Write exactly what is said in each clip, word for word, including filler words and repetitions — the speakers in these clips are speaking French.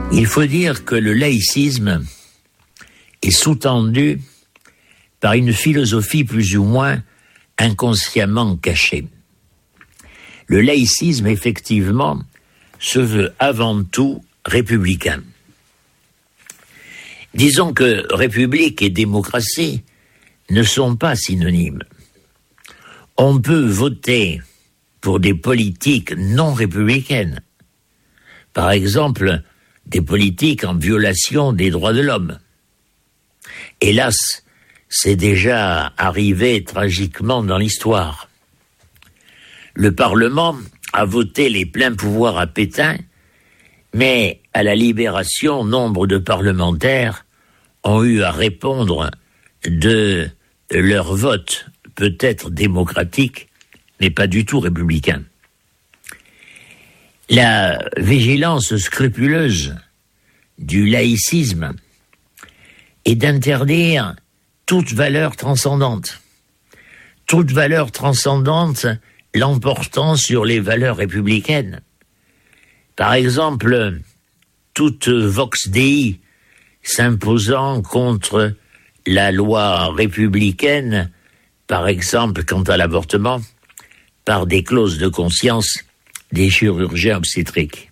Il faut dire que le laïcisme est sous-tendu par une philosophie plus ou moins inconsciemment cachée. Le laïcisme, effectivement, se veut avant tout républicain. Disons que république et démocratie ne sont pas synonymes. On peut voter pour des politiques non républicaines. Par exemple, des politiques en violation des droits de l'homme. Hélas, c'est déjà arrivé tragiquement dans l'histoire. Le Parlement a voté les pleins pouvoirs à Pétain, mais à la Libération, nombre de parlementaires ont eu à répondre de leur vote, peut-être démocratique, mais pas du tout républicain. La vigilance scrupuleuse du laïcisme est d'interdire toute valeur transcendante. Toute valeur transcendante l'emportant sur les valeurs républicaines. Par exemple, toute vox dei s'imposant contre la loi républicaine, par exemple quant à l'avortement, par des clauses de conscience des chirurgiens obstétriques.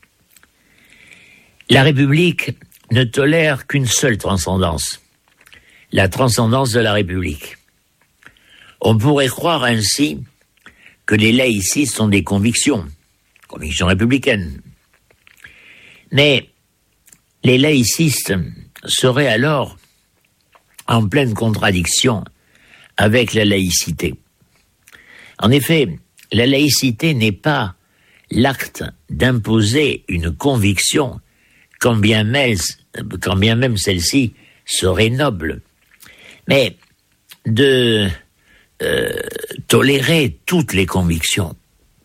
La République ne tolère qu'une seule transcendance, la transcendance de la République. On pourrait croire ainsi que les laïcistes ont des convictions, convictions républicaines. Mais les laïcistes seraient alors en pleine contradiction avec la laïcité. En effet, la laïcité n'est pas l'acte d'imposer une conviction, quand bien même, quand bien même celle-ci serait noble, mais de euh, tolérer toutes les convictions.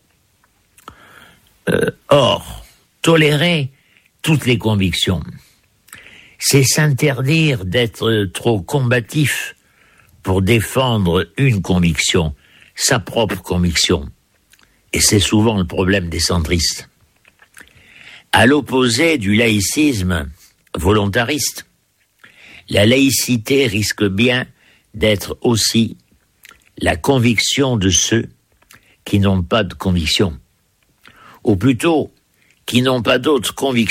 Euh, or, tolérer toutes les convictions, c'est s'interdire d'être trop combatif pour défendre une conviction, sa propre conviction. Et c'est souvent le problème des centristes. À l'opposé du laïcisme volontariste, la laïcité risque bien d'être aussi la conviction de ceux qui n'ont pas de conviction, ou plutôt qui n'ont pas d'autre conviction